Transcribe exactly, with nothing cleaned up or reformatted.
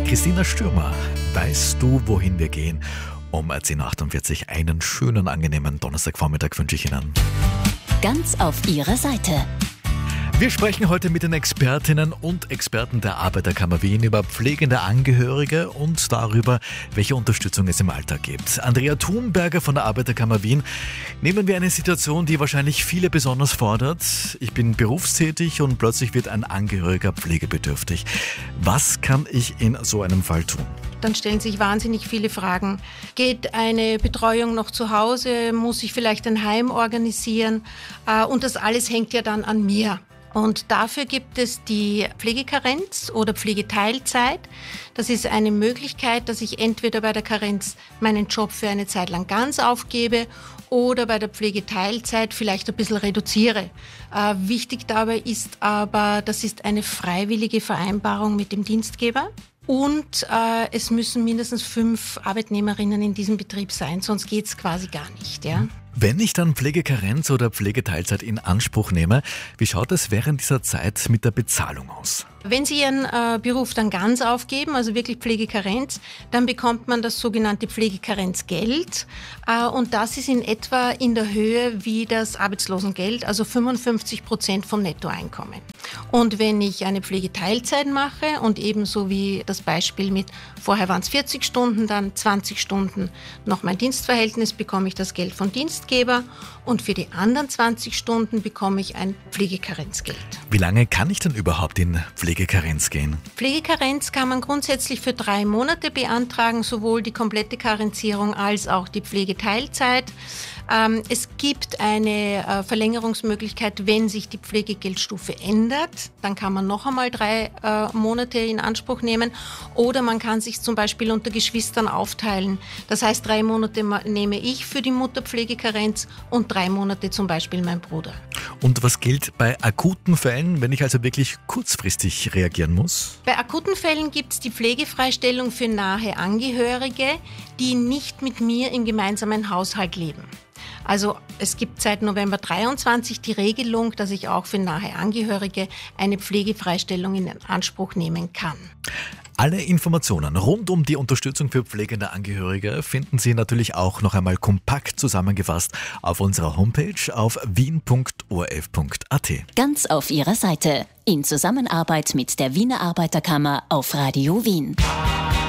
Christina Stürmer, weißt du, wohin wir gehen? Um zehn Uhr achtundvierzig einen schönen, angenehmen Donnerstagvormittag wünsche ich Ihnen. Ganz auf Ihrer Seite. Wir sprechen heute mit den Expertinnen und Experten der Arbeiterkammer Wien über pflegende Angehörige und darüber, welche Unterstützung es im Alltag gibt. Andrea Thunberger von der Arbeiterkammer Wien. Nehmen wir eine Situation, die wahrscheinlich viele besonders fordert. Ich bin berufstätig und plötzlich wird ein Angehöriger pflegebedürftig. Was kann ich in so einem Fall tun? Dann stellen sich wahnsinnig viele Fragen. Geht eine Betreuung noch zu Hause? Muss ich vielleicht ein Heim organisieren? Und das alles hängt ja dann an mir. Und dafür gibt es die Pflegekarenz oder Pflegeteilzeit. Das ist eine Möglichkeit, dass ich entweder bei der Karenz meinen Job für eine Zeit lang ganz aufgebe oder bei der Pflegeteilzeit vielleicht ein bisschen reduziere. Äh, wichtig dabei ist aber, das ist eine freiwillige Vereinbarung mit dem Dienstgeber. Und äh, es müssen mindestens fünf Arbeitnehmerinnen in diesem Betrieb sein, sonst geht es quasi gar nicht. Ja? Wenn ich dann Pflegekarenz oder Pflegeteilzeit in Anspruch nehme, wie schaut es während dieser Zeit mit der Bezahlung aus? Wenn Sie Ihren äh, Beruf dann ganz aufgeben, also wirklich Pflegekarenz, dann bekommt man das sogenannte Pflegekarenzgeld. Äh, und das ist in etwa in der Höhe wie das Arbeitslosengeld, also fünfundfünfzig Prozent vom Nettoeinkommen. Und wenn ich eine Pflegeteilzeit mache und ebenso wie das Beispiel mit, vorher waren es vierzig Stunden, dann zwanzig Stunden noch mein Dienstverhältnis, bekomme ich das Geld vom Dienstgeber und für die anderen zwanzig Stunden bekomme ich ein Pflegekarenzgeld. Wie lange kann ich denn überhaupt in Pflegekarenz gehen? Pflegekarenz kann man grundsätzlich für drei Monate beantragen, sowohl die komplette Karenzierung als auch die Pflegeteilzeit. Ähm, es gibt eine äh, Verlängerungsmöglichkeit, wenn sich die Pflegegeldstufe ändert. Dann kann man noch einmal drei äh, Monate in Anspruch nehmen. Oder man kann sich zum Beispiel unter Geschwistern aufteilen. Das heißt, drei Monate nehme ich für die Mutter Pflegekarenz und drei Monate zum Beispiel mein Bruder. Und was gilt bei akuten Fällen, wenn ich also wirklich kurzfristig reagieren muss? Bei akuten Fällen gibt es die Pflegefreistellung für nahe Angehörige, die nicht mit mir im gemeinsamen Haushalt leben. Also es gibt seit November dreiundzwanzig die Regelung, dass ich auch für nahe Angehörige eine Pflegefreistellung in Anspruch nehmen kann. Alle Informationen rund um die Unterstützung für pflegende Angehörige finden Sie natürlich auch noch einmal kompakt zusammengefasst auf unserer Homepage auf wien punkt o r f punkt a t. Ganz auf Ihrer Seite. In Zusammenarbeit mit der Wiener Arbeiterkammer auf Radio Wien.